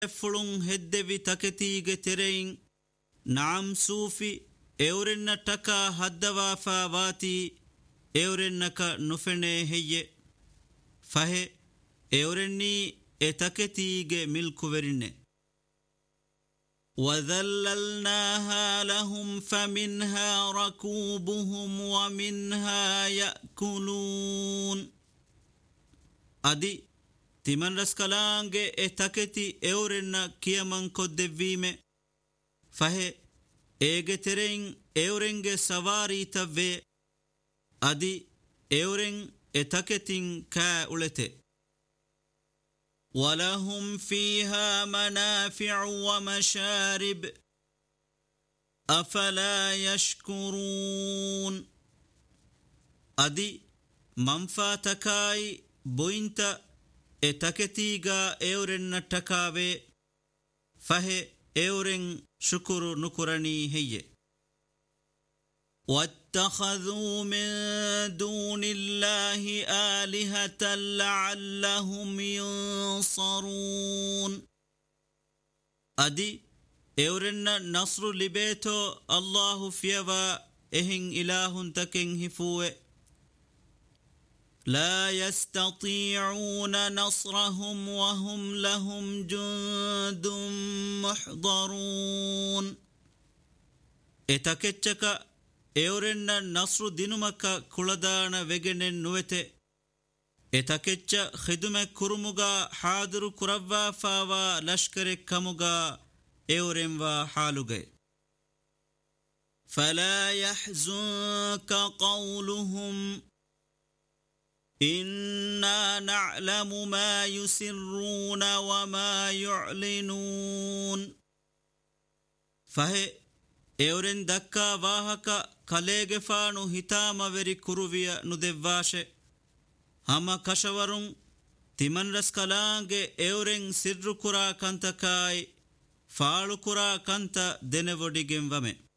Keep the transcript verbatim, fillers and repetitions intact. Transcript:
fulun heddevi taketige terein naam sufi eurenna taka haddawaafa waati eurennaka nufene heye fahe eurenni etaketige milku verinne وَذَلَّلْنَاهَا لَهُمْ فَمِنْهَا رَكُوبُهُمْ وَمِنْهَا يَأْكُلُونَ أدي تمن رسكلانge etaketi eurenna kiyaman koddevime fahe ege terein eurenge savari tavve adi euren etaketin ka ulete وَلَهُمْ فِيهَا مَنَافِعُ وَمَشَارِبُ أَفَلَا يَشْكُرُونَ أدي منفاتكاي بوينتا اتكتيغا اورن نتكاوي فهي اورن شكر نكرني هي واتخذوا من دون الله آلهة لعلهم ينصرون أدي اورن نصر لبيتو الله فيوا اهن إله تكن هفوه لا يستطيعون نصرهم وهم لهم جند محضرون اتكتشك اورن نصر دينمك كلدان وگنن نوته اتكتش خدمة كرمغا حاضر كروا فاوا لشكر كمغا اورن و حالوغي فلا يحزنك قولهم إنا نعلم ما يسرون وما يعلنون فهي اورن دكا واهك كاليغ فانو هتام وري كروويا ندواشه هما كشورون تمن رسكلانگ اورن سر كرا كنتكاي فالو كرا كنت دنوديگم ومه